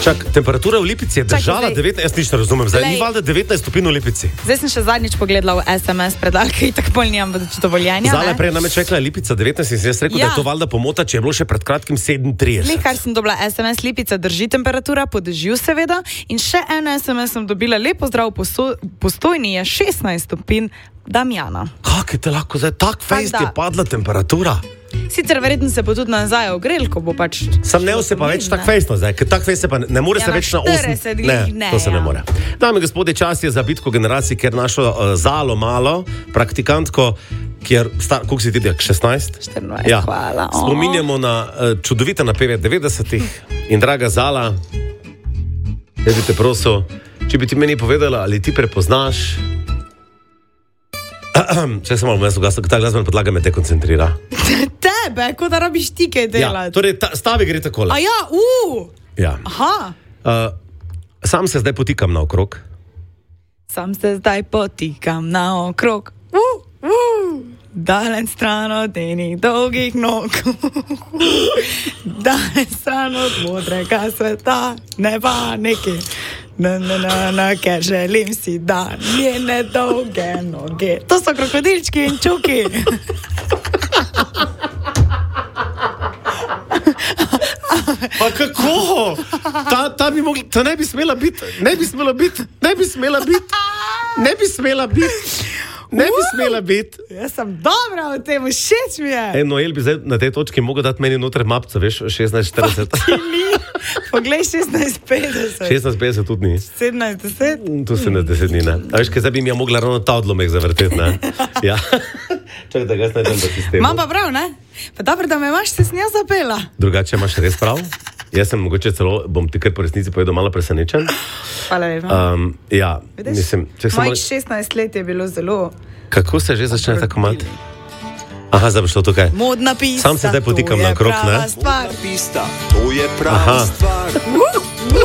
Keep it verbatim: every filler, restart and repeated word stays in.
Čak, temperatura v Lipici je držala devetnajst, jaz nič ne razumem, zdaj ni valjda devetnajst stopinj v Lipici. Zdaj sem še zadnjič pogledala v S M S predalke in tako bolj nimam dovoljenja. Zala je prej namreč rekla Lipica devetnajst in sem jaz rekel, ja. Da je to valjda pomota, če je bilo še pred kratkim sedemintrideset. Le, kar sem dobila S M S, Lipica drži temperatura, po dežju seveda, in še en S M S sem dobila, lepo zdrav, Postojni je šestnajst stopinj, Damjana. Kak je te lahko zdaj, tak fejst je padla temperatura? Sicer verjetno se bo tudi nazaj ogrel, ko bo pač... Sam ne se pa več tak fejstno zdaj, ker tak fejst se pa ne more ja, se več na osem... Ne, ne, to se ja. ne more. Dame gospodje, čas je za bitko generacij, ker našo uh, Zalo malo, praktikantko, kjer, star, koliko si ti dek, šestnajst? štirinajst, ja. Hvala. Oh. Spominjamo na uh, čudovite napeve devetdesetih in draga Zala, jaz bi te prosil, če bi ti meni povedala, ali ti prepoznaš... Če sem malo mesto glasno, ta glasbena podlaga me te koncentrira. Tebe, kot da rabiš ti kaj delati. Ja, torej ta, stavi gre takole. A ja, uu! Ja. Aha. Uh, sam se zdaj potikam naokrog. Sam se zdaj potikam naokrog. Uh, uh. Daleč stran od enih dolgih nog. Daleč stran od modrega sveta. Ne pa nekaj. Na, na, na, na, ker želim si, da njene dolge noge. To so krokodilčki in čuki. Pa kako? Ta, ta, bi mogla, ta ne bi smela biti, ne bi smela biti, ne bi smela biti, ne bi smela biti. Ne bi smela biti. Jaz sem dobra v tem, všeč mi je. E, Noel bi zdaj na tej točki mogel dati meni noter mapco, veš, šestnajst štirideset. Poglej, šestnajst petdeset. šestnajst petdeset tudi ni. sedemnajst deset. Tu se ne deset ni, ne. A veš, kaj zdaj bi mi ja mogla ravno ta odlomek zavrteti, ne? Ja. Čakaj, da ga snajdem v sistemu. Imam pa prav, ne? Pa dobro, da me imaš, se s njo zapela. Drugače imaš res prav? Jaz sem mogoče celo, bom ti kar po resnici povedal, malo presenečen. Hvala lepa. Um, ja, vidiš, mislim... Mojih šestnajst let je bilo zelo... Kako se že začne tako mat? Aha, zdaj bo šlo tukaj. Modna pista, sam se zdaj potikam na krok, ne? To je prava stvar. To je prava stvar.